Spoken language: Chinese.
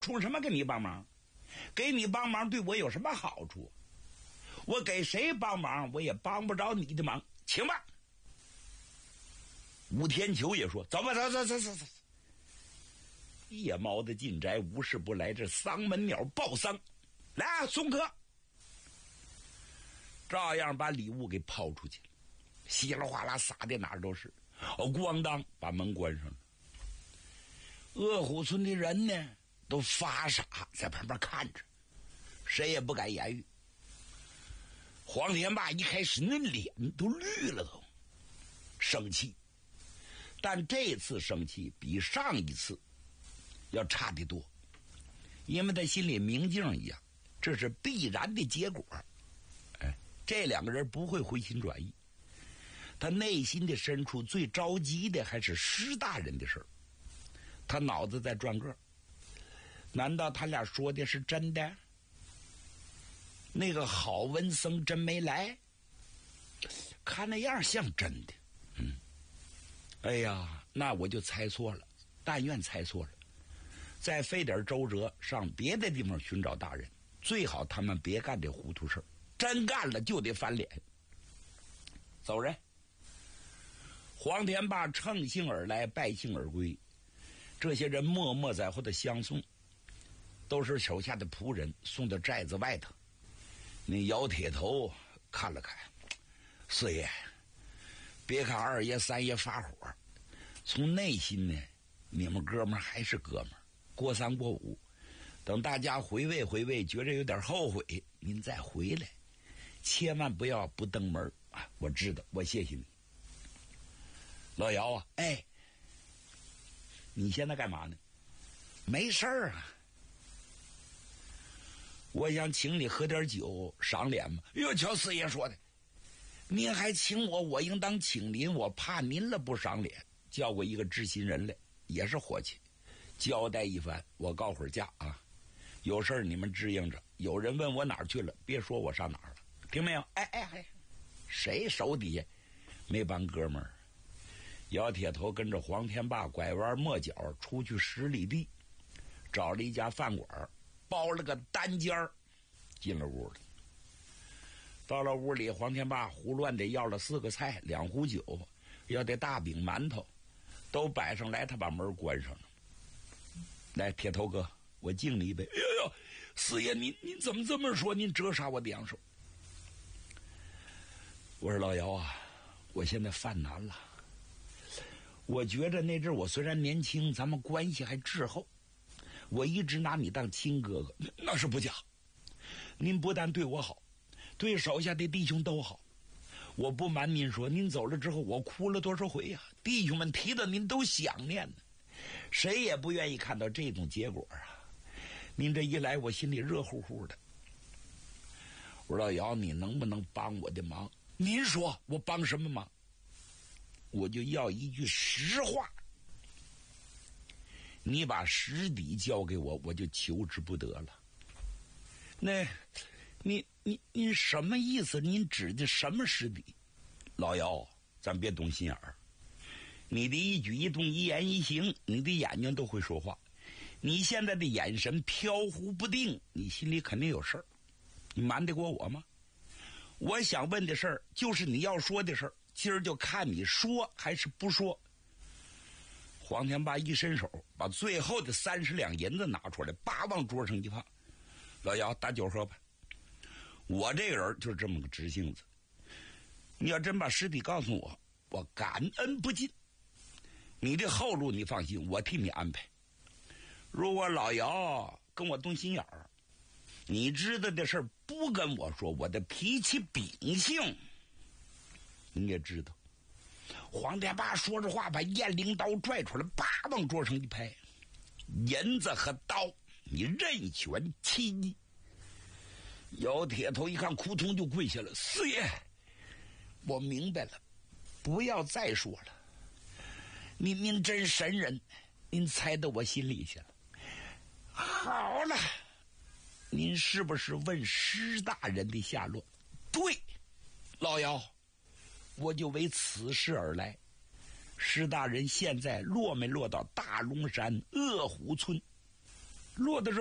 出什么给你帮忙？给你帮忙对我有什么好处？我给谁帮忙我也帮不着你的忙，请吧。吴天球也说：“走吧，走。”夜猫子进宅，无事不来，这丧门鸟报丧，来啊，送客。照样把礼物给抛出去了，稀里哗啦撒的哪儿都是，咣当把门关上了。鄂虎村的人呢都发傻，在旁边看着，谁也不敢言语。黄天霸一开始那脸都绿了都，生气，但这次生气比上一次要差得多，因为他心里明镜一样，这是必然的结果。这两个人不会回心转意，他内心的深处最着急的还是施大人的事儿，他脑子在转个，难道他俩说的是真的？那个郝文僧真没来？看那样像真的。哎呀，那我就猜错了，但愿猜错了，再费点周折上别的地方寻找大人，最好他们别干这糊涂事儿，真干了就得翻脸。走人。黄天霸乘兴而来，败兴而归，这些人默默在后的相送，都是手下的仆人，送到寨子外头。那姚铁头看了看，四爷，别看二爷三爷发火，从内心呢，你们哥们还是哥们，过三过五，等大家回味回味，觉着有点后悔，您再回来，千万不要不登门啊！我知道，我谢谢你。老姚啊，哎，你现在干嘛呢？没事儿啊，我想请你喝点酒赏脸嘛。哟，瞧四爷说的，您还请我，我应当请您，我怕您了不赏脸，叫过一个知心人来，也是伙计，交代一番，我告会儿假啊，有事儿你们支应着，有人问我哪儿去了，别说我上哪儿了，听没有？哎，谁手底下没帮哥们儿？姚铁头跟着黄天霸拐弯抹角出去10里地，找了一家饭馆，包了个单间儿，进了屋里。到了屋里，黄天霸胡乱的要了4个菜，2壶酒，要得大饼馒头，都摆上来，他把门关上了。来，铁头哥，我敬你一杯。哎呦，四爷您怎么这么说？您折杀我的阳寿。我说老姚啊，我现在犯难了。我觉着那阵我虽然年轻，咱们关系还滞后，我一直拿你当亲哥哥，那是不假。您不但对我好，对手下的弟兄都好。我不瞒您说，您走了之后，我哭了多少回呀！弟兄们提到您都想念呢，谁也不愿意看到这种结果啊！您这一来，我心里热乎乎的。我说老姚，你能不能帮我的忙？您说我帮什么忙？我就要一句实话，你把实底交给我，我就求之不得了。那您什么意思？您指的什么实底？老姚，咱别动心眼儿。你的一举一动、一言一行，你的眼睛都会说话。你现在的眼神飘忽不定，你心里肯定有事儿。你瞒得过我吗？我想问的事儿就是你要说的事儿，今儿就看你说还是不说。黄天霸一伸手，把最后的30两银子拿出来，叭往桌上一放。老姚，打酒喝吧。我这个人就是这么个直性子，你要真把实底告诉我，我感恩不尽。你的后路你放心，我替你安排。如果老姚跟我动心眼儿，你知道的事儿不跟我说，我的脾气秉性你也知道。黄天霸说着话，把雁翎刀拽出来，叭往桌上一拍，银子和刀你任选其一。姚铁头一看，扑通就跪下了。四爷，我明白了，不要再说了。您真神人，您猜到我心里去了。好了，您是不是问施大人的下落？对，老姚，我就为此事而来。施大人现在落没落到大龙山鄂虎村？ 落的